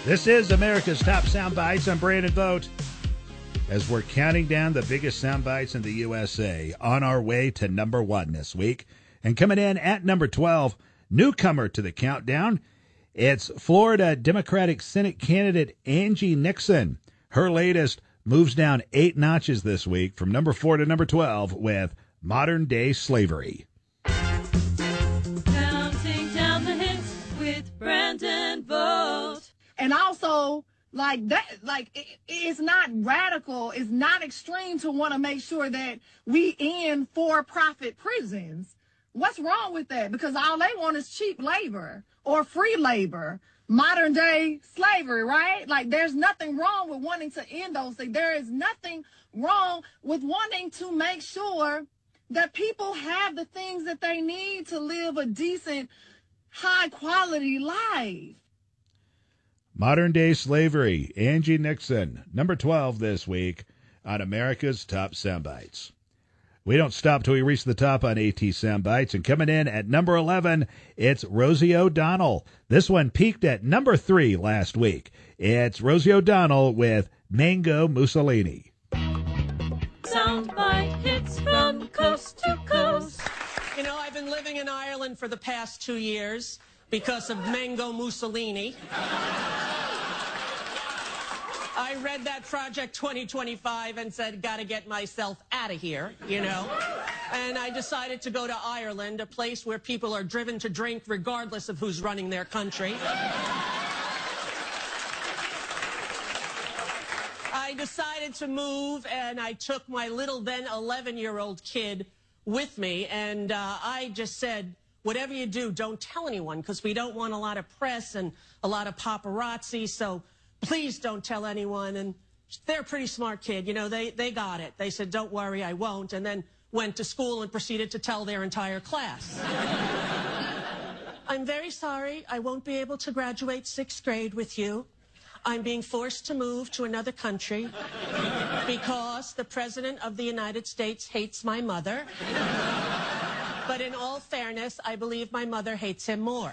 This is America's Top Sound Bites. I'm Brandon Vogt. As we're counting down the biggest sound bites in the USA, on our way to number 1 this week. And coming in at number 12, newcomer to the countdown, it's Florida Democratic Senate candidate Angie Nixon. Her latest moves down 8 notches this week from number 4 to number 12 with Modern Day Slavery. Counting down the hits with Brandon Vogt. And also, it's not radical, it's not extreme to want to make sure that we end for-profit prisons. What's wrong with that? Because all they want is cheap labor or free labor, modern day slavery, right? Like, there's nothing wrong with wanting to end those things. There is nothing wrong with wanting to make sure that people have the things that they need to live a decent, high-quality life. Modern Day Slavery, Angie Nixon, number 12 this week on America's Top Soundbites. We don't stop till we reach the top on AT Soundbites, and coming in at number 11, it's Rosie O'Donnell. This one peaked at number 3 last week. It's Rosie O'Donnell with Mango Mussolini. Soundbite hits from coast to coast. You know, I've been living in Ireland for the past 2 years because of Mango Mussolini. I read that Project 2025 and said, gotta get myself out of here, you know. And I decided to go to Ireland, a place where people are driven to drink regardless of who's running their country. I decided to move, and I took my little then 11-year-old kid with me, and I just said, whatever you do, don't tell anyone, because we don't want a lot of press and a lot of paparazzi, so please don't tell anyone. And they're a pretty smart kid. You know, they got it. They said, don't worry, I won't, and then went to school and proceeded to tell their entire class. I'm very sorry, I won't be able to graduate 6th grade with you. I'm being forced to move to another country because the President of the United States hates my mother. But in all fairness, I believe my mother hates him more.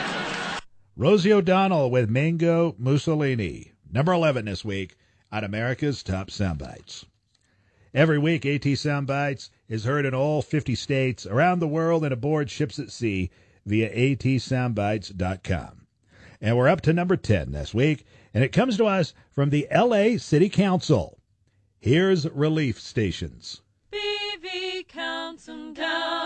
Rosie O'Donnell with Mango Mussolini, number 11 this week on America's Top Soundbites. Every week, AT Soundbites is heard in all 50 states around the world and aboard ships at sea via atsoundbites.com. And we're up to number 10 this week, and it comes to us from the L.A. City Council. Here's Relief Stations. BV counts them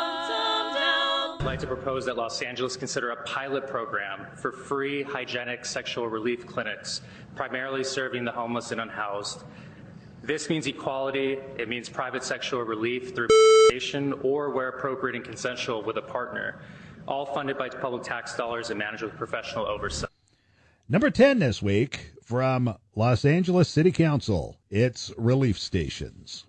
down. I'd like to propose that Los Angeles consider a pilot program for free hygienic sexual relief clinics, primarily serving the homeless and unhoused. This means equality. It means private sexual relief through or, where appropriate and consensual, with a partner, all funded by public tax dollars and managed with professional oversight. Number 10 this week from Los Angeles City Council. It's Relief Stations.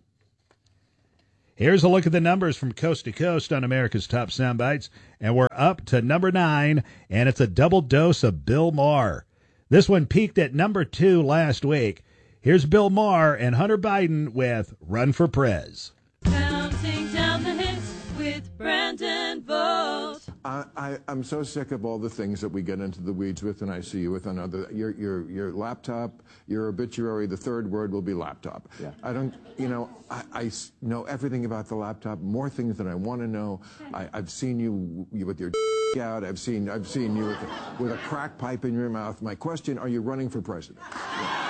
Here's a look at the numbers from coast to coast on America's Top Soundbites, and we're up to number 9, and it's a double dose of Bill Maher. This one peaked at number 2 last week. Here's Bill Maher and Hunter Biden with Run for Prez. Counting down the hits with Brandon Vogt. I'm so sick of all the things that we get into the weeds with, and I see you with another. Your laptop, your obituary, the third word will be laptop. Yeah. I don't, I know everything about the laptop, more things than I want to know. I've seen you with your out. I've seen you with a crack pipe in your mouth. My question: are you running for president? Yeah.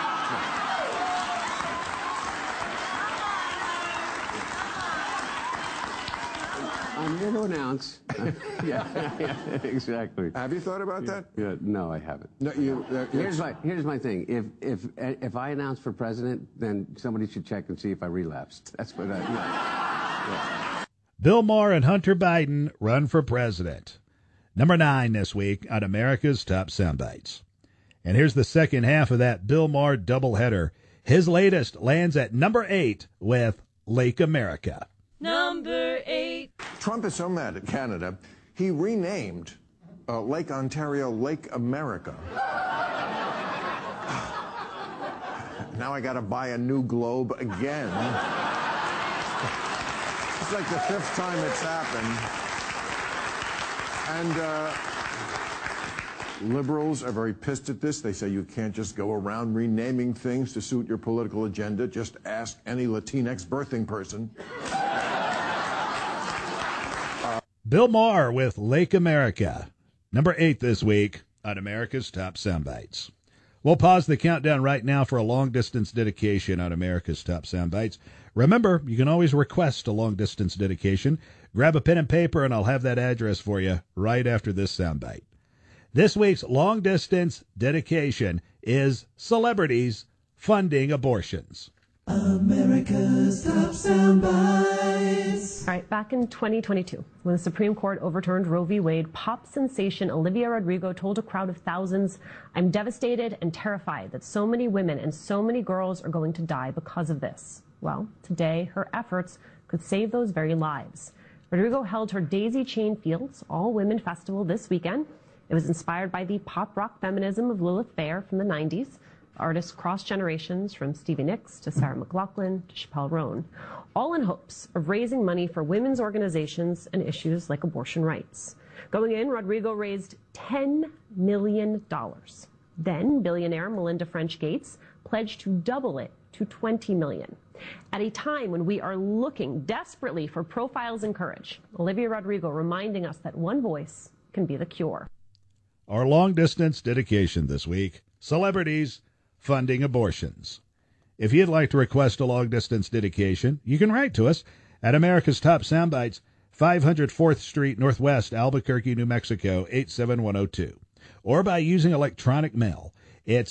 I'm here to announce. Yeah, exactly. Have you thought about that? Yeah, no, I haven't. No, Here's my thing. If I announce for president, then somebody should check and see if I relapsed. That's what I. Yeah. Bill Maher and Hunter Biden run for president. Number 9 this week on America's Top Soundbites. And here's the second half of that Bill Maher doubleheader. His latest lands at number 8 with Lake America. Number 8. Trump is so mad at Canada, he renamed Lake Ontario Lake America. Now I got to buy a new globe again. It's like the 5th time it's happened. And Liberals are very pissed at this. They say you can't just go around renaming things to suit your political agenda. Just ask any Latinx birthing person. Bill Maher with Lake America, number 8 this week on America's Top Soundbites. We'll pause the countdown right now for a long-distance dedication on America's Top Soundbites. Remember, you can always request a long-distance dedication. Grab a pen and paper, and I'll have that address for you right after this soundbite. This week's long-distance dedication is celebrities funding abortions. America's Top Soundbites. All right, back in 2022, when the Supreme Court overturned Roe v. Wade, pop sensation Olivia Rodrigo told a crowd of thousands, "I'm devastated and terrified that so many women and so many girls are going to die because of this." Well, today, her efforts could save those very lives. Rodrigo held her Daisy Chain Fields all-women festival this weekend. It was inspired by the pop-rock feminism of Lilith Fair from the 90s. Artists crossed generations from Stevie Nicks to Sarah McLachlan to Chappelle Roan, all in hopes of raising money for women's organizations and issues like abortion rights. Going in, Rodrigo raised $10 million. Then billionaire Melinda French Gates pledged to double it to $20 million. At a time when we are looking desperately for profiles and courage, Olivia Rodrigo reminding us that one voice can be the cure. Our long-distance dedication this week, celebrities funding abortions. If you'd like to request a long-distance dedication, you can write to us at America's Top Soundbites, 500 4th Street Northwest, Albuquerque, New Mexico, 87102. Or by using electronic mail. It's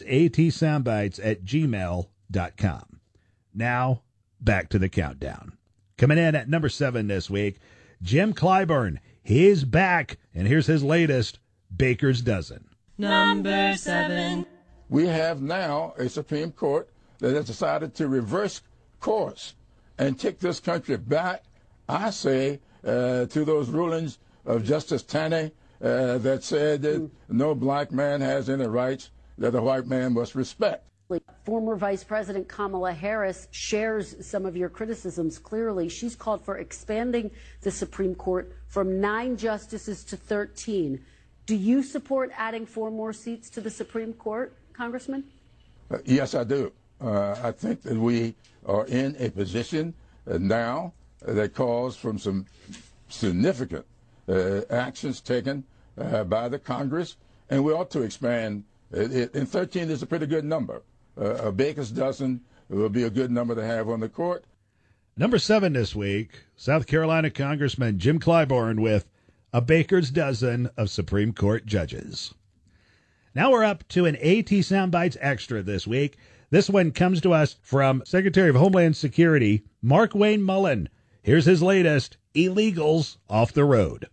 atsoundbites@gmail.com. Now, back to the countdown. Coming in at number 7 this week, Jim Clyburn. He's back, and here's his latest, Baker's Dozen. Number 7. We have now a Supreme Court that has decided to reverse course and take this country back, I say, to those rulings of Justice Taney that said that no black man has any rights that a white man must respect. Former Vice President Kamala Harris shares some of your criticisms clearly. She's called for expanding the Supreme Court from 9 justices to 13. Do you support adding 4 more seats to the Supreme Court, Congressman? Yes, I do. I think that we are in a position now that calls for some significant actions taken by the Congress, and we ought to expand. And 13 is a pretty good number. A Baker's Dozen will be a good number to have on the court. Number 7 this week, South Carolina Congressman Jim Clyburn with a Baker's Dozen of Supreme Court judges. Now we're up to an AT Soundbites Extra this week. This one comes to us from Secretary of Homeland Security, Mark Wayne Mullen. Here's his latest, Illegals Off the Road.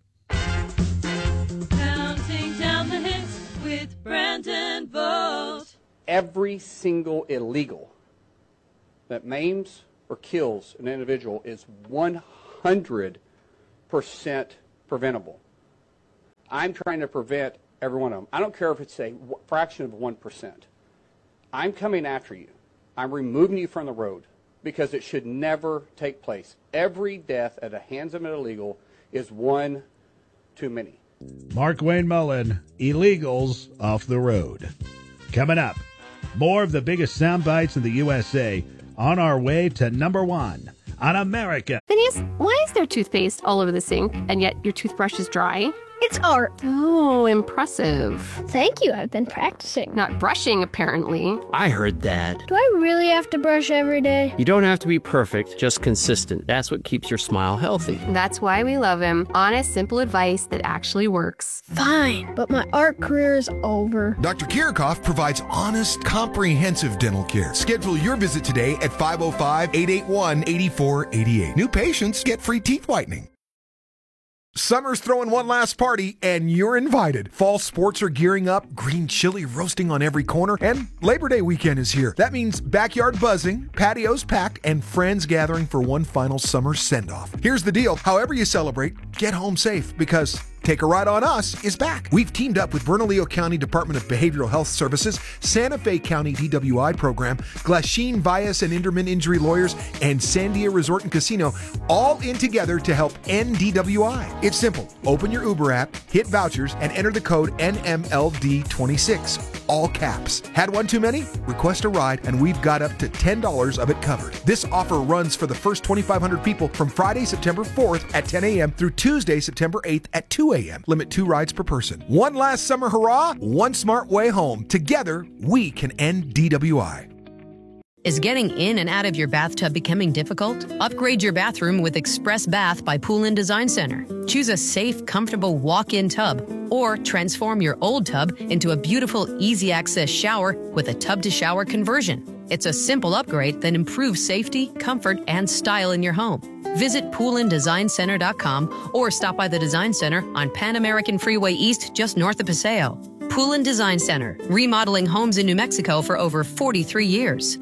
Counting down the hits with Brandon Vogt. Every single illegal that maims or kills an individual is 100% preventable. I'm trying to prevent every one of them. I don't care if it's a fraction of 1%. I'm coming after you. I'm removing you from the road because it should never take place. Every death at the hands of an illegal is one too many. Mark Wayne Mullen, Illegals Off the Road. Coming up, more of the biggest sound bites in the USA on our way to number 1 on America. Phineas, why is there toothpaste all over the sink and yet your toothbrush is dry? It's art. Oh, impressive. Thank you. I've been practicing. Not brushing, apparently. I heard that. Do I really have to brush every day? You don't have to be perfect, just consistent. That's what keeps your smile healthy. That's why we love him. Honest, simple advice that actually works. Fine, but my art career is over. Dr. Kirchhoff provides honest, comprehensive dental care. Schedule your visit today at 505-881-8488. New patients get free teeth whitening. Summer's throwing one last party, and you're invited. Fall sports are gearing up, green chili roasting on every corner, and Labor Day weekend is here. That means backyard buzzing, patios packed, and friends gathering for one final summer send-off. Here's the deal. However you celebrate, get home safe, because Take a Ride on Us is back. We've teamed up with Bernalillo County Department of Behavioral Health Services, Santa Fe County DWI Program, Glasheen Bias and Inderman Injury Lawyers, and Sandia Resort and Casino, all in together to help end DWI. It's simple. Open your Uber app, hit vouchers, and enter the code NMLD26. All caps. Had one too many? Request a ride, and we've got up to $10 of it covered. This offer runs for the first 2,500 people from Friday, September 4th at 10 a.m. through Tuesday, September 8th at 2 a.m. Limit 2 rides per person. One last summer hurrah, one smart way home. Together, we can end DWI. Is getting in and out of your bathtub becoming difficult? Upgrade your bathroom with Express Bath by Poolin Design Center. Choose a safe, comfortable walk-in tub, or transform your old tub into a beautiful, easy-access shower with a tub-to-shower conversion. It's a simple upgrade that improves safety, comfort, and style in your home. Visit PoolinDesignCenter.com or stop by the Design Center on Pan American Freeway East, just north of Paseo. Poolin Design Center, remodeling homes in New Mexico for over 43 years.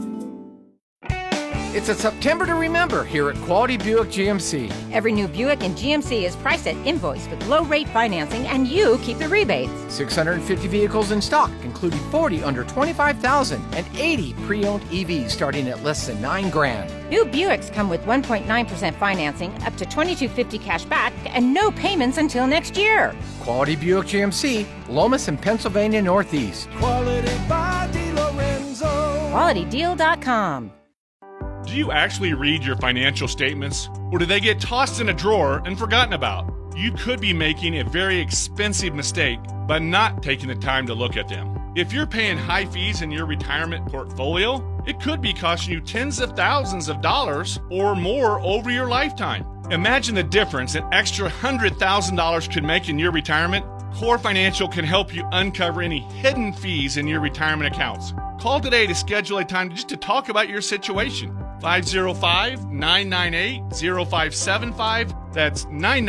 It's a September to remember here at Quality Buick GMC. Every new Buick in GMC is priced at invoice with low-rate financing, and you keep the rebates. 650 vehicles in stock, including 40 under $25,000 and 80 pre-owned EVs starting at less than $9,000. New Buicks come with 1.9% financing, up to $2,250 cash back, and no payments until next year. Quality Buick GMC, Lomas and Pennsylvania Northeast. Quality by DeLorenzo. QualityDeal.com. Do you actually read your financial statements, or do they get tossed in a drawer and forgotten about? You could be making a very expensive mistake by not taking the time to look at them. If you're paying high fees in your retirement portfolio, it could be costing you tens of thousands of dollars or more over your lifetime. Imagine the difference an extra $100,000 could make in your retirement. Core Financial can help you uncover any hidden fees in your retirement accounts. Call today to schedule a time just to talk about your situation. 505-998-0575. That's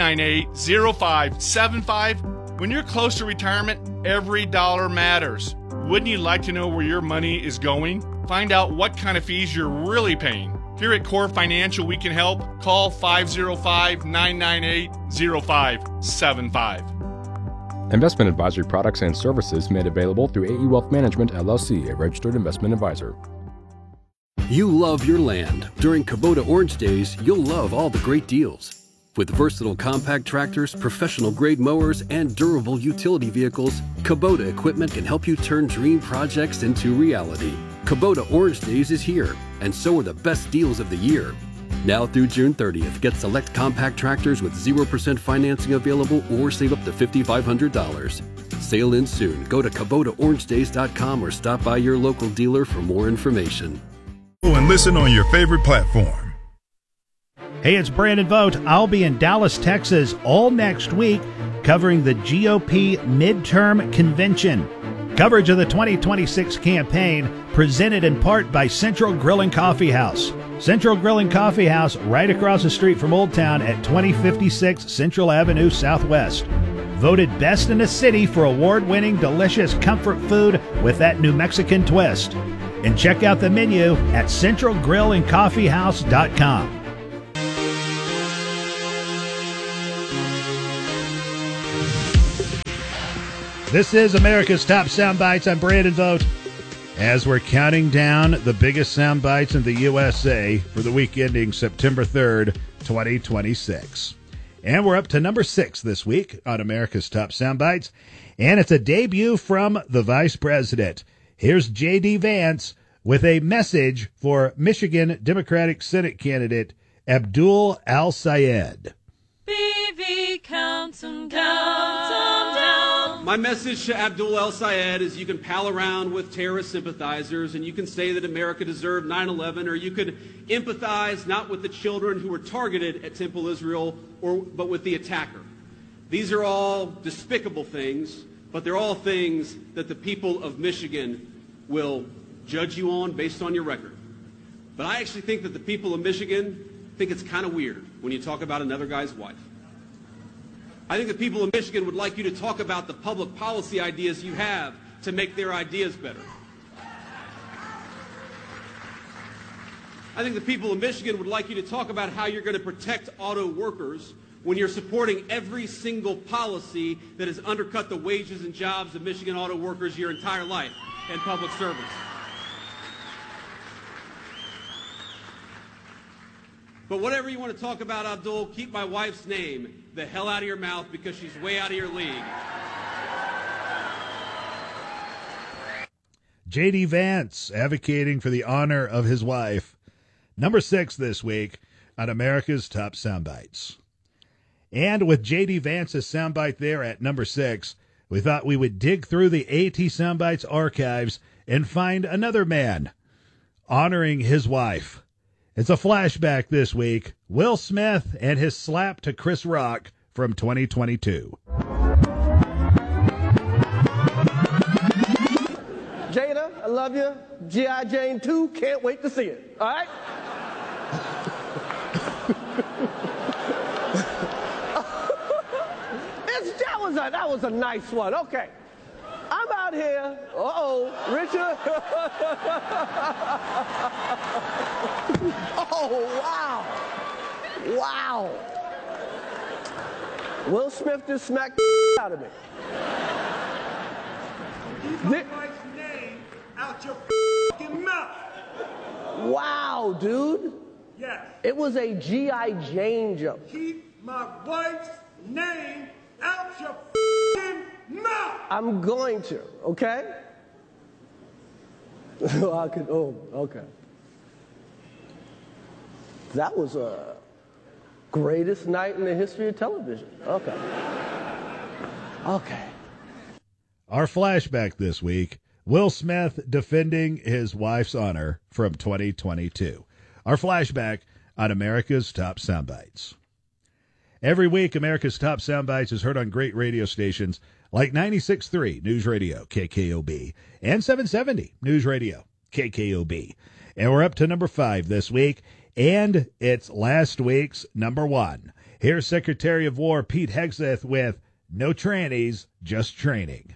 998-0575. When you're close to retirement, every dollar matters. Wouldn't you like to know where your money is going? Find out what kind of fees you're really paying. Here at Core Financial, we can help. Call 505-998-0575. Investment advisory products and services made available through AE Wealth Management, LLC, a registered investment advisor. You love your land. During Kubota Orange Days, you'll love all the great deals. With versatile compact tractors, professional-grade mowers, and durable utility vehicles, Kubota equipment can help you turn dream projects into reality. Kubota Orange Days is here, and so are the best deals of the year. Now through June 30th, get select compact tractors with 0% financing available or save up to $5,500. Sale ends soon. Go to KubotaOrangeDays.com or stop by your local dealer for more information. And listen on your favorite platform. Hey, it's Brandon Vogt. I'll be in Dallas, Texas all next week covering the GOP midterm convention. Coverage of the 2026 campaign presented in part by Central Grill and Coffee House. Central Grill and Coffee House right across the street from Old Town at 2056 Central Avenue Southwest. Voted best in the city for award-winning delicious comfort food with that New Mexican twist. And check out the menu at centralgrillandcoffeehouse.com. This is America's Top Soundbites. I'm Brandon Vogt. As we're counting down the biggest soundbites in the USA for the week ending September 3rd, 2026. And we're up to number 6 this week on America's Top Soundbites. And it's a debut from the Vice President. Here's J.D. Vance with a message for Michigan Democratic Senate candidate Abdul Al-Sayed. BV counts them down. My message to Abdul El-Sayed is you can pal around with terrorist sympathizers and you can say that America deserved 9/11, or you could empathize not with the children who were targeted at Temple Israel, but with the attacker. These are all despicable things, but they're all things that the people of Michigan will judge you on based on your record. But I actually think that the people of Michigan think it's kind of weird when you talk about another guy's wife. I think the people of Michigan would like you to talk about the public policy ideas you have to make their ideas better. I think the people of Michigan would like you to talk about how you're going to protect auto workers when you're supporting every single policy that has undercut the wages and jobs of Michigan auto workers your entire life in public service. But whatever you want to talk about, Abdul, keep my wife's name the hell out of your mouth because she's way out of your league. J.D. Vance advocating for the honor of his wife. Number 6 this week on America's Top Soundbites. And with J.D. Vance's soundbite there at number 6, we thought we would dig through the AT Soundbites archives and find another man honoring his wife. It's a flashback this week. Will Smith and his slap to Chris Rock from 2022. Jada, I love you. G.I. Jane 2, can't wait to see it. All right? That was a nice one. Okay. I'm out here. Richard. Oh, wow. Wow. Will Smith just smacked the out of me. Keep my wife's name out your fucking mouth. Wow, dude. Yes. It was a G.I. Jane jump. Keep my wife's name out your fucking mouth. I'm going to, okay? Okay. That was a greatest night in the history of television. Okay. Okay. Our flashback this week, Will Smith defending his wife's honor from 2022. Our flashback on America's Top Soundbites. Every week, America's Top Soundbites is heard on great radio stations like 96.3 News Radio, KKOB, and 770 News Radio, KKOB. And we're up to number 5 this week, and it's last week's number 1. Here's Secretary of War Pete Hegseth with No Trannies, Just Training.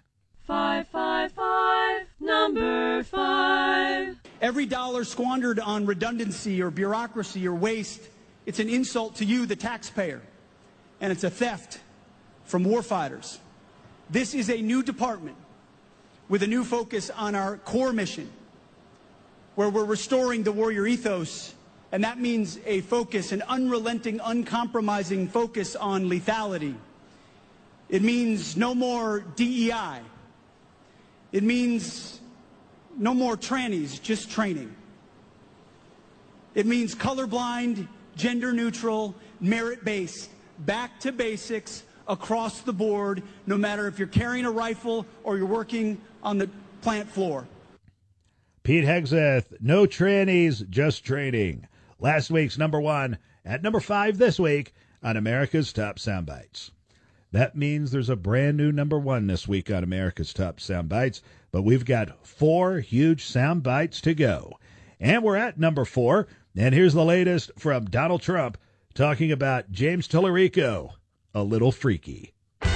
555, number 5. Every dollar squandered on redundancy or bureaucracy or waste, it's an insult to you, the taxpayer. And it's a theft from warfighters. This is a new department with a new focus on our core mission, where we're restoring the warrior ethos, and that means a focus, an unrelenting, uncompromising focus on lethality. It means no more DEI. It means no more trannies, just training. It means colorblind, gender-neutral, merit-based, back to basics, across the board, no matter if you're carrying a rifle or you're working on the plant floor. Pete Hegseth, No Trannies, Just Training. Last week's number 1 at number 5 this week on America's Top Soundbites. That means there's a brand new number 1 this week on America's Top Soundbites, but we've got 4 huge soundbites to go. And we're at number 4, and here's the latest from Donald Trump talking about James Tallarico, a little freaky.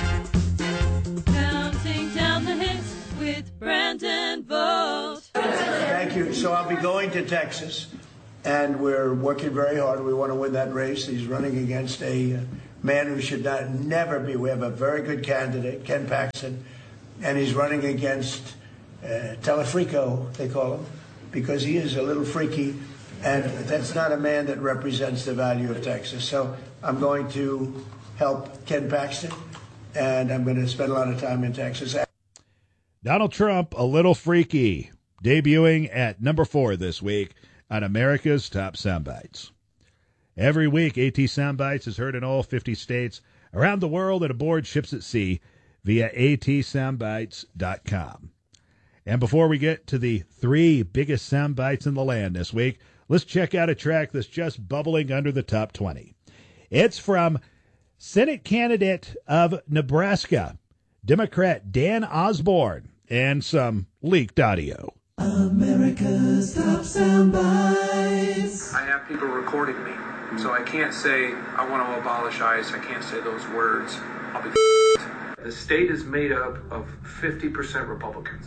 Counting down the hits with Brandon Vogt. Thank you. So I'll be going to Texas, and we're working very hard. We want to win that race. He's running against a man who should never be. We have a very good candidate, Ken Paxton, and he's running against Tallarico, they call him, because he is a little freaky. And that's not a man that represents the value of Texas. So I'm going to help Ken Paxton, and I'm going to spend a lot of time in Texas. Donald Trump, a little freaky, debuting at number 4 this week on America's Top Soundbites. Every week, AT Soundbites is heard in all 50 states, around the world, and aboard ships at sea via atsoundbites.com. And before we get to the 3 biggest soundbites in the land this week, let's check out a track that's just bubbling under the top 20. It's from Senate candidate of Nebraska, Democrat Dan Osborne, and some leaked audio. America's Top Soundbites. I have people recording me, so I can't say I want to abolish ICE. I can't say those words. I'll be The state is made up of 50% Republicans,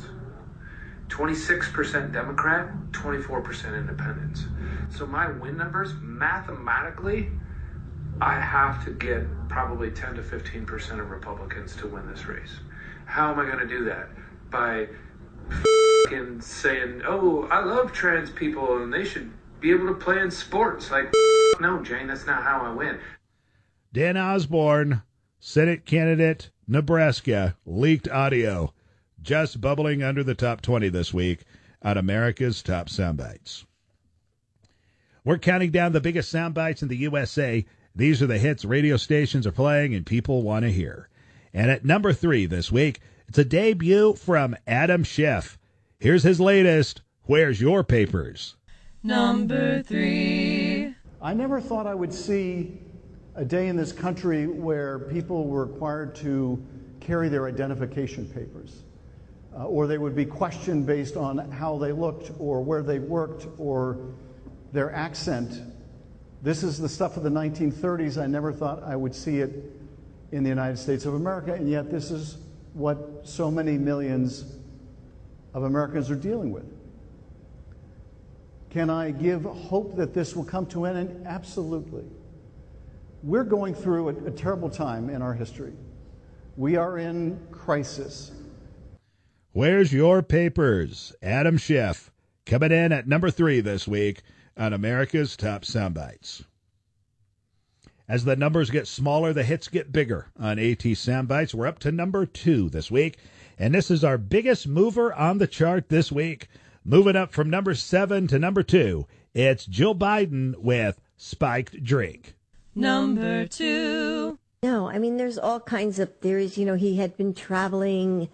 26% Democrat, 24% Independents. So my win numbers mathematically I have to get probably 10 to 15% of Republicans to win this race. How am I going to do that? By f***ing saying, oh, I love trans people and they should be able to play in sports. Like, no, Jane, that's not how I win. Dan Osborne, Senate candidate, Nebraska, leaked audio, just bubbling under the top 20 this week on America's Top Soundbites. We're counting down the biggest soundbites in the USA. These are the hits radio stations are playing and people want to hear. And at number 3 this week, it's a debut from Adam Schiff. Here's his latest, Where's Your Papers? Number 3. I never thought I would see a day in this country where people were required to carry their identification papers, or they would be questioned based on how they looked or where they worked or their accent. This is the stuff of the 1930s. I never thought I would see it in the United States of America, and yet this is what so many millions of Americans are dealing with. Can I give hope that this will come to an end? Absolutely. We're going through a terrible time in our history. We are in crisis. Where's Your Papers? Adam Schiff, coming in at number 3 this week on America's Top Soundbites. As the numbers get smaller, the hits get bigger on AT Soundbites. We're up to number 2 this week, and this is our biggest mover on the chart this week. Moving up from number 7 to number 2, it's Jill Biden with Spiked Drink. Number 2. No, I mean, there's all kinds of theories. You know, he had been traveling.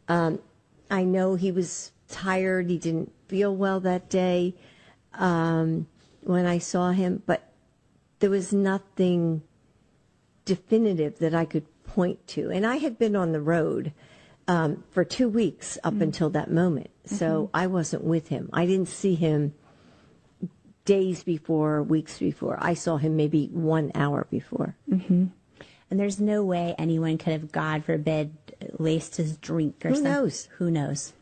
I know he was tired. He didn't feel well that day when I saw him, but there was nothing definitive that I could point to. And I had been on the road for 2 weeks up until that moment. So I wasn't with him. I didn't see him days before, weeks before. I saw him maybe 1 hour before. And there's no way anyone could have, God forbid, laced his drink or something. Who knows?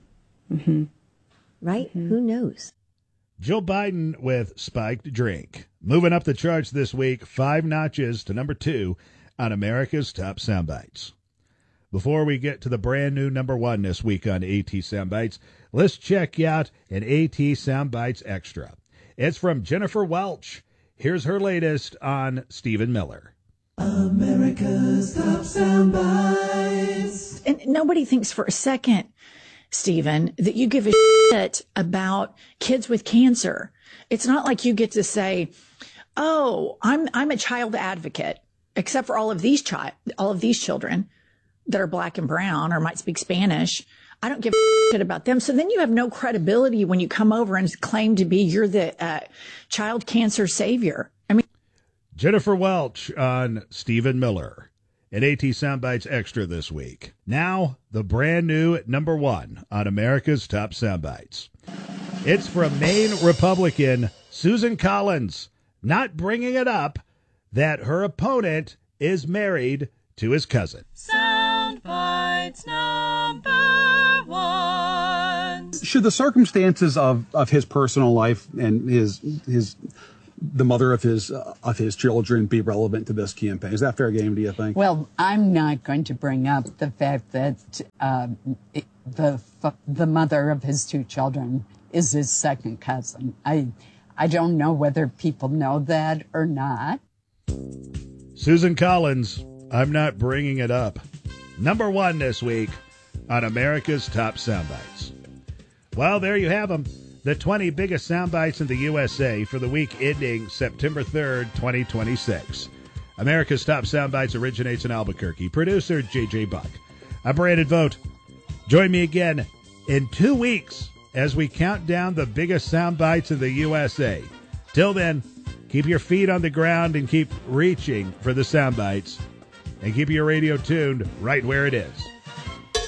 Right? Who knows? Jill Biden with Spiked Drink. Moving up the charts this week, 5 notches to number 2 on America's Top Soundbites. Before we get to the brand new number 1 this week on AT Soundbites, let's check out an AT Soundbites Extra. It's from Jennifer Welch. Here's her latest on Stephen Miller. America's Top Soundbites. And nobody thinks for a second, Stephen, that you give a shit about kids with cancer. It's not like you get to say, oh, I'm a child advocate, except for all of these children that are black and brown or might speak Spanish. I don't give a shit about them. So then you have no credibility when you come over and claim to be you're the child cancer savior. I mean, Jennifer Welch on Stephen Miller. At AT Soundbites Extra this week. Now, the brand new number 1 on America's Top Soundbites. It's from Maine Republican Susan Collins, not bringing it up that her opponent is married to his cousin. Soundbites number 1. Should the circumstances of his personal life and the mother of his children be relevant to this campaign? Is that fair game, do you think? Well, I'm not going to bring up the fact that the mother of his 2 children is his second cousin. I don't know whether people know that or not. Susan Collins, I'm not bringing it up. Number 1 this week on America's Top Soundbites. Well, there you have them. The 20 biggest soundbites in the USA for the week ending September 3rd, 2026. America's Top Soundbites originates in Albuquerque. Producer, J.J. Buck. I'm Brandon Vogt. Join me again in 2 weeks as we count down the biggest soundbites in the USA. Till then, keep your feet on the ground and keep reaching for the soundbites. And keep your radio tuned right where it is.